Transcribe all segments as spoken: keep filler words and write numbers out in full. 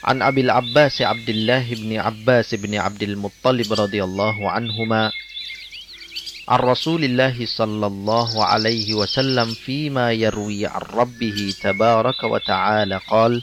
An Abil Abbas Abdullah bin Abbas bin Abdul Muttalib radhiyallahu anhuma an Rasulillah sallallahu alaihi wasallam fima yarwi an Rabbih tabaraka wa ta'ala qala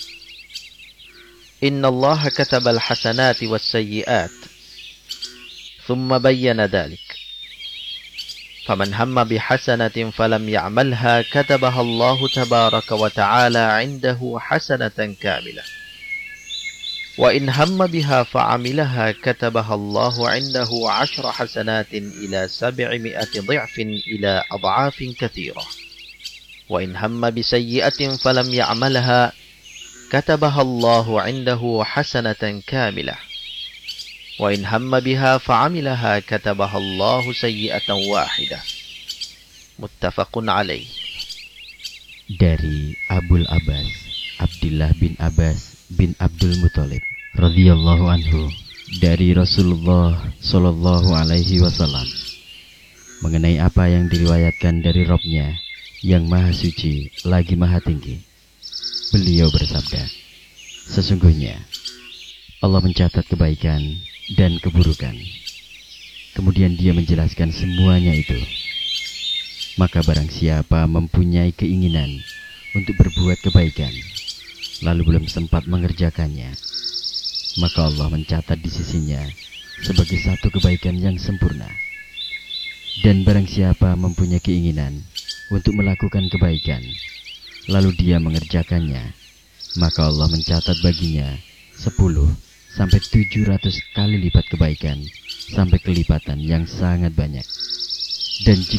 Inna Allah kataba al-hasanati was-sayyi'at thumma bayyana dhalik faman hamma bihasanatin falam ya'malha katabaha Allah tabaraka wa ta'ala 'indahu hasanatan kamilah wa in hamma biha fa'amilaha katabaha Allahu 'indahu 'ashra hasanatin ila sab'i mi'ati dhi'fin ila adha'afin katsirah wa in hamma bisayyi'atin falam ya'malha katabaha Allahu 'indahu hasanatan kamilah wa in hamma biha fa'amilaha katabaha Allahu sayyi'atan wahidah. Muttafaqun alaih. Dari Abul Abbas Abdullah bin Abbas bin Abdul Muthalib radhiyallahu anhu dari Rasulullah sallallahu alaihi wasallam mengenai apa yang diriwayatkan dari Rabb-Nya yang maha suci lagi maha tinggi. Beliau bersabda, sesungguhnya Allah mencatat kebaikan dan keburukan. Kemudian dia menjelaskan semuanya itu. Maka barang siapa mempunyai keinginan untuk berbuat kebaikan lalu belum sempat mengerjakannya, maka Allah mencatat di sisinya sebagai satu kebaikan yang sempurna. Dan barang siapa mempunyai keinginan untuk melakukan kebaikan, lalu dia mengerjakannya, maka Allah mencatat baginya sepuluh sampai tujuh ratus kali lipat kebaikan, sampai kelipatan yang sangat banyak. Dan jika